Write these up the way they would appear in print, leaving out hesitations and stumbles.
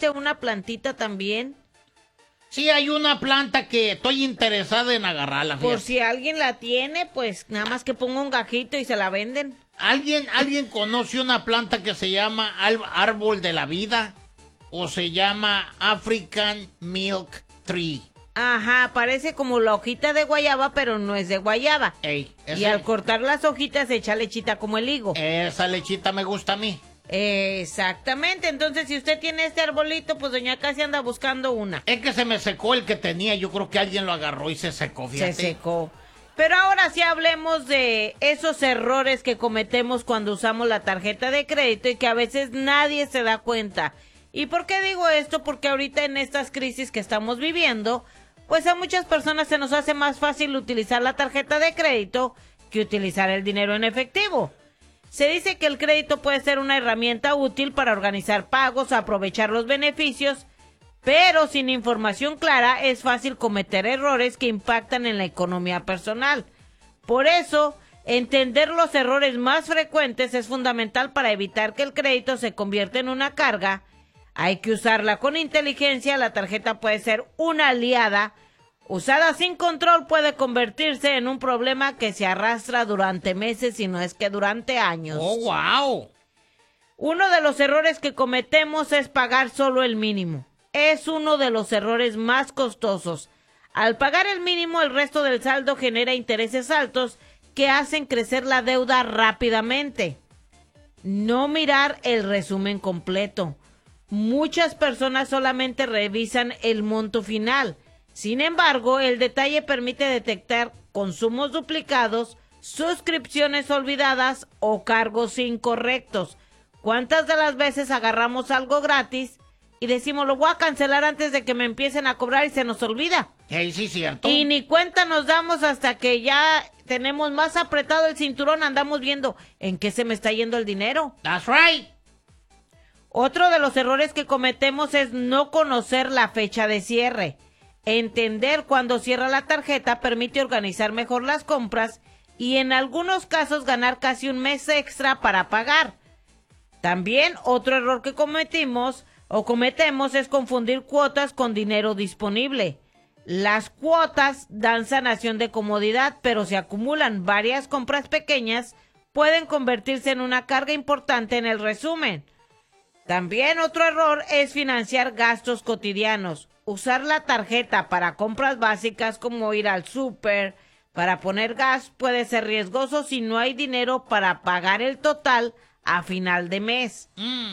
existe una plantita también. Sí, hay una planta que estoy interesada en agarrarla. Por Fíjate. si alguien la tiene, pues nada más que ponga un gajito y se la venden. ¿Alguien conoce una planta que se llama árbol de la vida? ¿O se llama African Milk Tree? Ajá, parece como la hojita de guayaba, pero no es de guayaba. Ey, Y al cortar las hojitas se echa lechita como el higo. Esa lechita me gusta a mí. Exactamente, entonces si usted tiene este arbolito, pues doña Casi anda buscando una. Es que se me secó el que tenía, yo creo que alguien lo agarró y se secó, fíjate. Se secó. Pero ahora sí hablemos de esos errores que cometemos cuando usamos la tarjeta de crédito y que a veces nadie se da cuenta. ¿Y por qué digo esto? Porque ahorita en estas crisis que estamos viviendo, pues a muchas personas se nos hace más fácil utilizar la tarjeta de crédito que utilizar el dinero en efectivo. Se dice que el crédito puede ser una herramienta útil para organizar pagos, aprovechar los beneficios, pero sin información clara es fácil cometer errores que impactan en la economía personal. Por eso, entender los errores más frecuentes es fundamental para evitar que el crédito se convierta en una carga. Hay que usarla con inteligencia, la tarjeta puede ser una aliada. Usada sin control puede convertirse en un problema que se arrastra durante meses, si no es que durante años. ¡Oh, wow! Uno de los errores que cometemos es pagar solo el mínimo. Es uno de los errores más costosos. Al pagar el mínimo, el resto del saldo genera intereses altos que hacen crecer la deuda rápidamente. No mirar el resumen completo. Muchas personas solamente revisan el monto final. Sin embargo, el detalle permite detectar consumos duplicados, suscripciones olvidadas o cargos incorrectos. ¿Cuántas de las veces agarramos algo gratis y decimos, lo voy a cancelar antes de que me empiecen a cobrar y se nos olvida? Sí, cierto. Y ni cuenta nos damos hasta que ya tenemos más apretado el cinturón, andamos viendo en qué se me está yendo el dinero. That's right. Otro de los errores que cometemos es no conocer la fecha de cierre. Entender cuándo cierra la tarjeta permite organizar mejor las compras y en algunos casos ganar casi un mes extra para pagar. También otro error que cometemos es confundir cuotas con dinero disponible. Las cuotas dan sanación de comodidad, pero si acumulan varias compras pequeñas, pueden convertirse en una carga importante en el resumen. También otro error es financiar gastos cotidianos. Usar la tarjeta para compras básicas como ir al súper, para poner gas, puede ser riesgoso si no hay dinero para pagar el total a final de mes.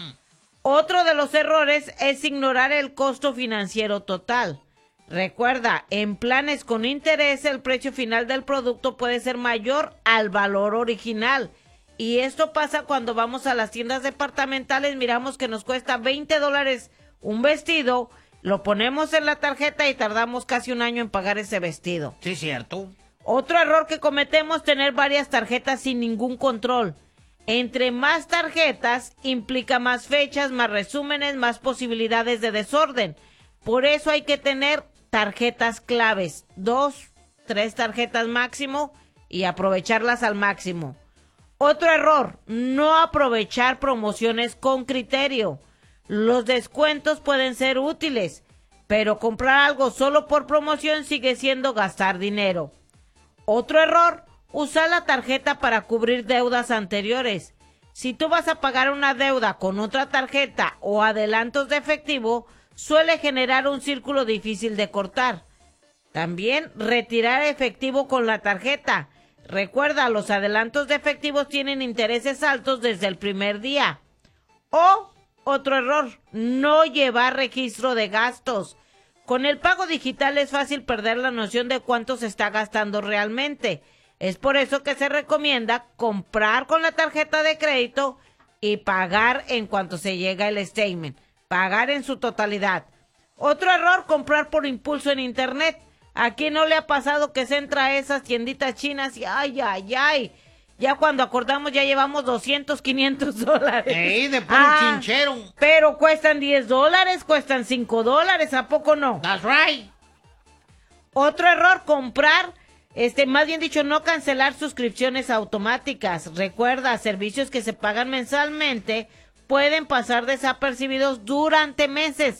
Otro de los errores es ignorar el costo financiero total. Recuerda, en planes con interés el precio final del producto puede ser mayor al valor original. Y esto pasa cuando vamos a las tiendas departamentales, miramos que nos cuesta $20 un vestido, lo ponemos en la tarjeta y tardamos casi un año en pagar ese vestido. Sí, cierto. Otro error que cometemos es tener varias tarjetas sin ningún control. Entre más tarjetas implica más fechas, más resúmenes, más posibilidades de desorden. Por eso hay que tener tarjetas claves, 2, 3 tarjetas máximo y aprovecharlas al máximo. Otro error, no aprovechar promociones con criterio. Los descuentos pueden ser útiles, pero comprar algo solo por promoción sigue siendo gastar dinero. Otro error, usar la tarjeta para cubrir deudas anteriores. Si tú vas a pagar una deuda con otra tarjeta o adelantos de efectivo, suele generar un círculo difícil de cortar. También retirar efectivo con la tarjeta. Recuerda, los adelantos de efectivos tienen intereses altos desde el primer día. O, otro error, no llevar registro de gastos. Con el pago digital es fácil perder la noción de cuánto se está gastando realmente. Es por eso que se recomienda comprar con la tarjeta de crédito y pagar en cuanto se llega el statement. Pagar en su totalidad. Otro error, comprar por impulso en internet. ¿A quién no le ha pasado que se entra a esas tienditas chinas y ay? Ya cuando acordamos ya llevamos $200, $500. ¡Ey, de puro chinchero! Pero cuestan $10, cuestan $5, ¿a poco no? That's right. Otro error, comprar, más bien dicho, no cancelar suscripciones automáticas. Recuerda, servicios que se pagan mensualmente pueden pasar desapercibidos durante meses.